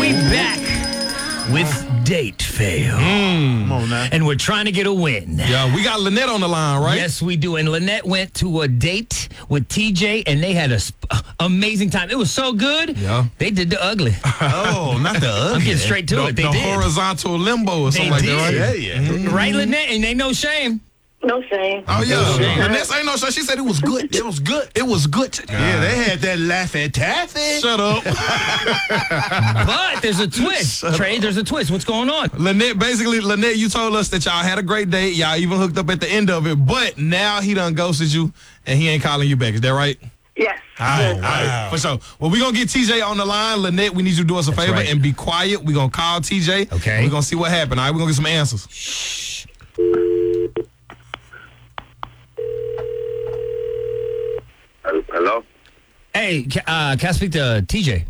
We back with Date Fail. Come on now. And we're trying to get a win. Yeah, we got Lynette on the line, right? Yes, we do. And Lynette went to a date with TJ, and they had an amazing time. It was so good. Yeah. They did the ugly. Oh, not the ugly. I'm getting straight to it. They the did. horizontal limbo or something They like that, right? did. Yeah. Right, Lynette? And they no shame. No shame. Oh, yeah. shame. Lynette ain't no shame. She said it was good. It was good. It was good. Yeah, they had that Laffy Taffy. Shut up. But there's a twist. Trey, there's a twist. What's going on? Lynette, you told us that y'all had a great date. Y'all even hooked up at the end of it. But now he done ghosted you, and he ain't calling you back. Is that right? Yes. All right. For sure. Well, we're going to get TJ on the line. Lynette, we need you to do us a favor right. and be quiet. We're going to call TJ. Okay. We're going to see what happened. All right, we're going to get some answers. Hello? Hey, can I speak to TJ?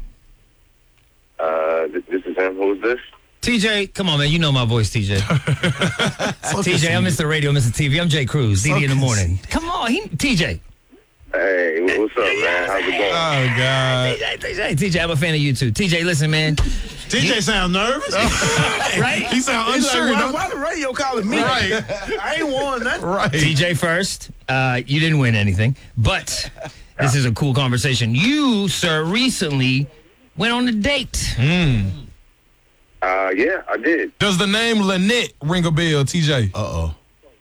This is him. Who is this? TJ, come on, man. You know my voice, TJ. TJ, I'm Mr. Radio, Mr. TV. I'm Jay Cruz, DD in the morning. Come on, TJ. Hey, what's up, man? How's it going? Oh, God. TJ, I'm a fan of you too. TJ, listen, man. TJ sound nervous. Right? He sound He's unsure. like, don't- why the radio calling me? Right. I ain't won nothing. Right. TJ first. You didn't win anything, but this is a cool conversation. You, sir, recently went on a date. Yeah, I did. Does the name Lynette ring a bell, TJ? Uh-oh.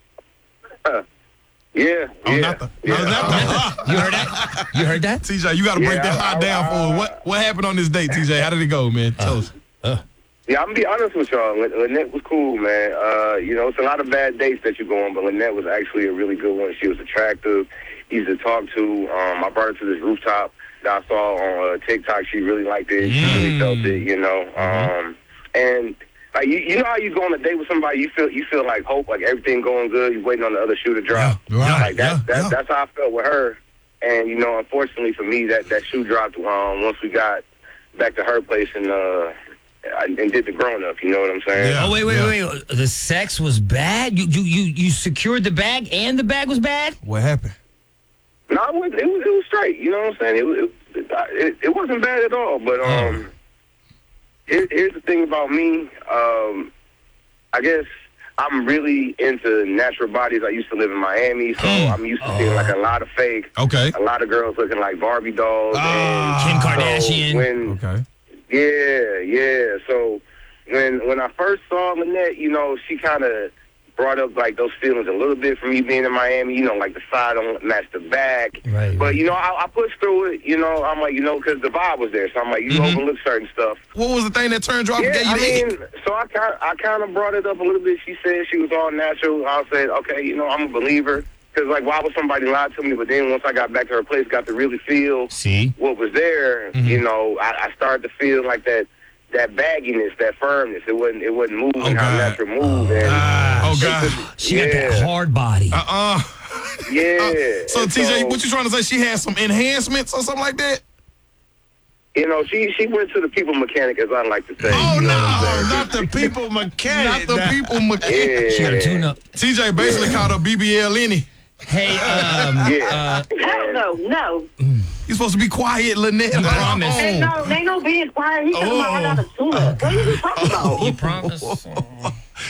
Yeah. Oh, yeah. not the. yeah. You heard that? You heard that? TJ, you got to break Yeah, that hot down for us. What happened on this date, TJ? How did it go, man? Tell us. Yeah, I'm gonna be honest with y'all. Lynette was cool, man. It's a lot of bad dates that you go on, but Lynette was actually a really good one. She was attractive, easy to talk to. I brought her to this rooftop that I saw on TikTok. She really liked it. She really felt it, and like you know how you go on a date with somebody, you feel like hope, like everything going good. You're waiting on the other shoe to drop. Yeah, right, Like yeah. that's how I felt with her. And unfortunately for me, that shoe dropped once we got back to her place and did the grown up. You know what I'm saying? Yeah. Oh, wait. The sex was bad? You secured the bag and the bag was bad? What happened? No, it was straight. You know what I'm saying? It wasn't bad at all. But here's the thing about me. I guess I'm really into natural bodies. I used to live in Miami, so I'm used to seeing like a lot of fake. Okay. A lot of girls looking like Barbie dolls. Kim Kardashian. Okay. Yeah. So when I first saw Lynette, she kind of brought up like those feelings a little bit for me being in Miami. Like the side don't match the back. Right. But I pushed through it. I'm like, because the vibe was there. So I'm like, you overlook certain stuff. What was the thing that turned you off and Yeah, gave you the ick? so I kind of brought it up a little bit. She said she was all natural. I said, okay, I'm a believer. Because, like, why would somebody lie to me? But then once I got back to her place, got to really feel what was there, I started to feel like that bagginess, that firmness. It wasn't moving how God. natural move. And God. She got that hard body. yeah. So, And TJ, what you trying to say? She had some enhancements or something like that? She went to the people mechanic, as I like to say. Oh, You know what I'm no. saying? Not the people mechanic. Not the people mechanic. She got a tune-up. TJ basically called her BBL any. Hey, Yeah. Hell no. You supposed to be quiet, Lynette. You promise. Ain't no being quiet. He talking about I got a tuna. What are you talking about? you promise?